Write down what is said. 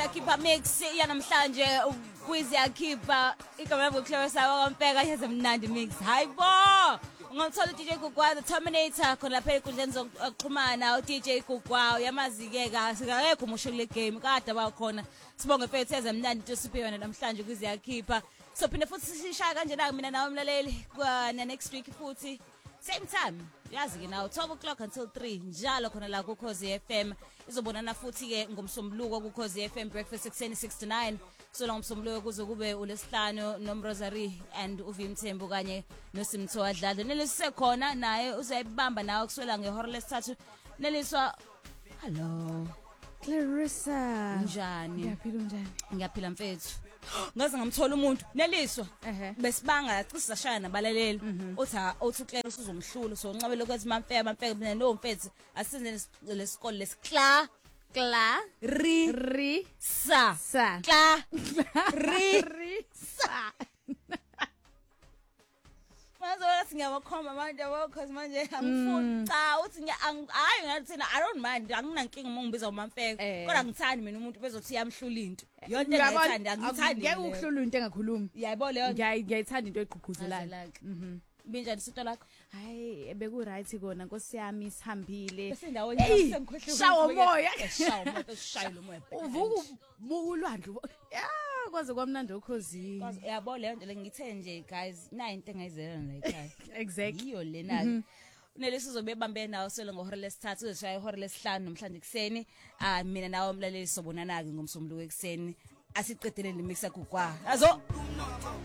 Yakhipha mix yanamhlanje quiz yakhipha igama labo kuhlawesa kwaMfeka yaze mnandi mix. Hayibo. Ngomthola DJ Gugwa the Terminator khona lapha enkundleni zokuxhumana uDJ Gugwa yamazikeka sikakekho umusho kule game kade bakhona. Sibonge mfethu yaze mnandi into siphiwe namhlanje quiz yakhipha. So phinde futhi sishaya kanjena mina nawe umlaleli kwa next week futhi same time. Yazi ke now 12 o'clock until 3 njalo khona la ku Khosi FM izobonana futhi ke ngomsombuluko ku Khosi FM breakfast ekseni 6 to 9 so la ngomsombuluko kuzokube uLesihlanu noMrosary and uVimthembu kanye noSimtho Adlalo nelisise khona naye uzayibamba nawe kuswela ngehora lesithathu neliswa hello Clarissa njani ngiyaphila njani ngiyaphila mfethu ngaze ngamthola umuntu neliswa besibanga cisisa shaya nabalaleli uthi uClaire usuzomhlula so nqabele ukuthi mamfeka no mfethu asenze lesikole lesikla ri sa kla ri sa Mazola singabakhoma manje because manje angifuni cha uthi hayi ngathina I don't mind anginankinga uma ngibiza umamfeka kodwa ngithandi mina umuntu bezothi yamhlula into yonke ngiyithanda angithandi ngeke ukuhlula into engakhulumi yayibona leyo ngiyayithanda into egqugquzelayo binjani isito lakho hayi beku right kona nkosi yami sihambile besendaweni yasengikhohlwe shawa moya shayilo moya uvuka ulwandle kwaze kwamnandi okhozini yabo leyo nto ngithe nje guys na into engayizela la ekhaya exactly iyo lena unelesi uzobebambe nawo selo ngehora lesithathu uzeshaya ihora lesihlanu namhlanje ekseni mina nawe umlaleli sobonana ke ngomsombuluko ekseni asiqedeleni mix yakugwa azo